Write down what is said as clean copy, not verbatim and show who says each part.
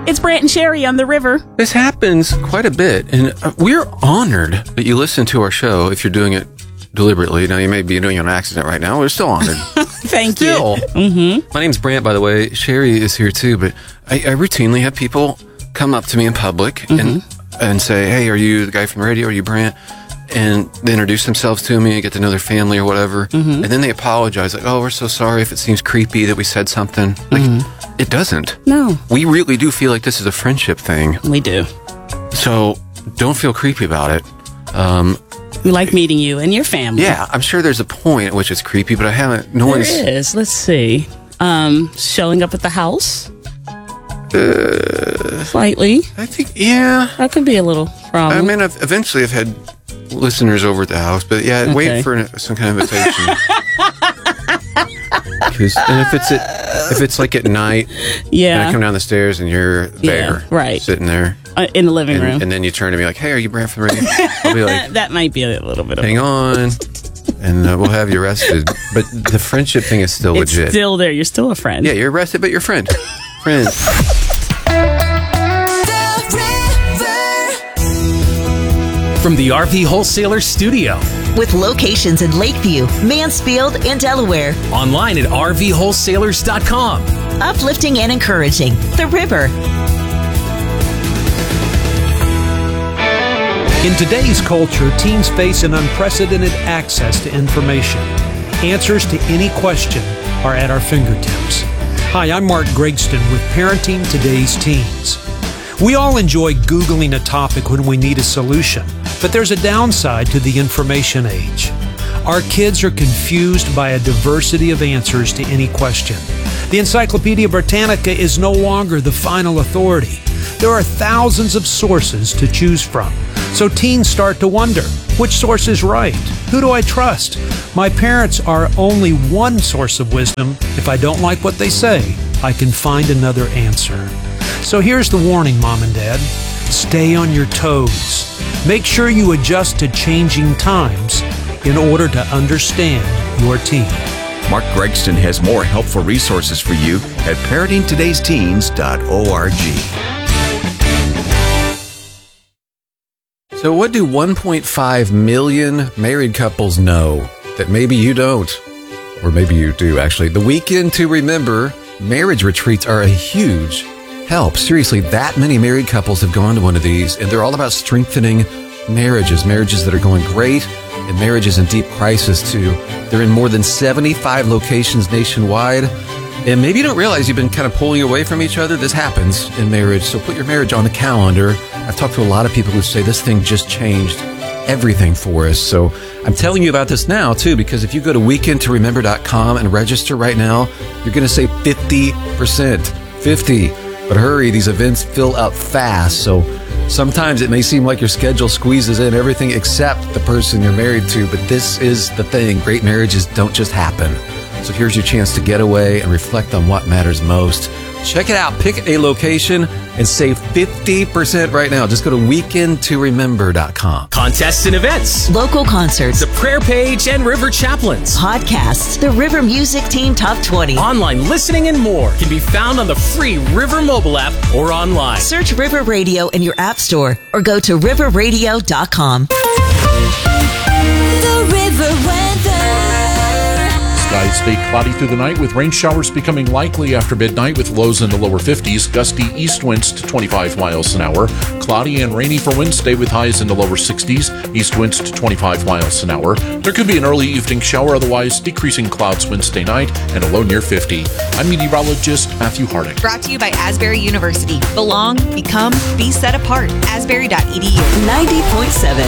Speaker 1: It's Brant and Sherry on the river.
Speaker 2: This happens quite a bit, and we're honored that you listen to our show if you're doing it deliberately. Now, you may be doing it on accident right now. We're still honored.
Speaker 1: Thank you.
Speaker 2: Mm-hmm. My name's Brant, by the way. Sherry is here, too, but I routinely have people come up to me in public and say, hey, are you the guy from the radio? Are you Brant? And they introduce themselves to me and get to know their family or whatever. And then they apologize, like, oh, we're so sorry if it seems creepy that we said something. Like, it doesn't.
Speaker 1: No.
Speaker 2: We really do feel like this is a friendship thing.
Speaker 1: We do.
Speaker 2: So don't feel creepy about it.
Speaker 1: We like meeting you and your family.
Speaker 2: Yeah, I'm sure there's a point at which it's creepy, but I haven't.
Speaker 1: There is. Let's see. Showing up at the house? Slightly.
Speaker 2: I think, yeah.
Speaker 1: That could be a little problem.
Speaker 2: I mean, eventually I've had listeners over at the house, but yeah,
Speaker 1: Okay.
Speaker 2: wait for some kind of invitation. And if it's like at night, and I come down the stairs and you're there,
Speaker 1: right,
Speaker 2: sitting there
Speaker 1: in the living room,
Speaker 2: and then you turn to me like, "Hey, are you Brant from the radio?" I'll be like,
Speaker 1: that might be a little bit of.
Speaker 2: Hang on, and we'll have you arrested. But the friendship thing is still legit.
Speaker 1: It's still there. You're still a friend.
Speaker 2: Yeah, you're arrested, but you're friend.
Speaker 3: From the RV Wholesaler Studio.
Speaker 4: With locations in Lakeview, Mansfield, and Delaware.
Speaker 3: Online at RVWholesalers.com.
Speaker 4: Uplifting and encouraging. The River.
Speaker 5: In today's culture, teens face an unprecedented access to information. Answers to any question are at our fingertips. Hi, I'm Mark Gregston with Parenting Today's Teens. We all enjoy Googling a topic when we need a solution, but there's a downside to the information age. Our kids are confused by a diversity of answers to any question. The Encyclopedia Britannica is no longer the final authority. There are thousands of sources to choose from. So teens start to wonder, which source is right? Who do I trust? My parents are only one source of wisdom. If I don't like what they say, I can find another answer. So here's the warning, Mom and Dad. Stay on your toes. Make sure you adjust to changing times in order to understand your teen.
Speaker 6: Mark Gregston has more helpful resources for you at parentingtodaysteens.org.
Speaker 2: So what do 1.5 million married couples know that maybe you don't? Or maybe you do, actually. The Weekend to Remember marriage retreats are a huge help. Seriously, that many married couples have gone to one of these, and they're all about strengthening marriages that are going great, and marriages in deep crisis, too. They're in more than 75 locations nationwide. And maybe you don't realize you've been kind of pulling away from each other. This happens in marriage, so put your marriage on the calendar. I've talked to a lot of people who say this thing just changed everything for us. So I'm telling you about this now, too, because if you go to weekendtoremember.com and register right now, you're going to save 50%. 50. But hurry, these events fill up fast, so sometimes it may seem like your schedule squeezes in everything except the person you're married to, but this is the thing. Great marriages don't just happen. So here's your chance to get away and reflect on what matters most. Check it out. Pick a location and save 50% right now. Just go to weekendtoremember.com.
Speaker 3: Contests and events.
Speaker 4: Local concerts.
Speaker 3: The prayer page and River Chaplains.
Speaker 4: Podcasts. The River Music Team Top 20.
Speaker 3: Online listening and more can be found on the free River mobile app or online.
Speaker 4: Search River Radio in your app store or go to riverradio.com.
Speaker 7: The River weather.
Speaker 8: Skies stay cloudy through the night with rain showers becoming likely after midnight with lows in the lower 50s, gusty east winds to 25 miles an hour. Cloudy and rainy for Wednesday with highs in the lower 60s, east winds to 25 miles an hour. There could be an early evening shower, otherwise decreasing clouds Wednesday night and a low near 50. I'm meteorologist Matthew Harding.
Speaker 9: Brought to you by Asbury University. Belong, become, be set apart. Asbury.edu.
Speaker 4: 90.7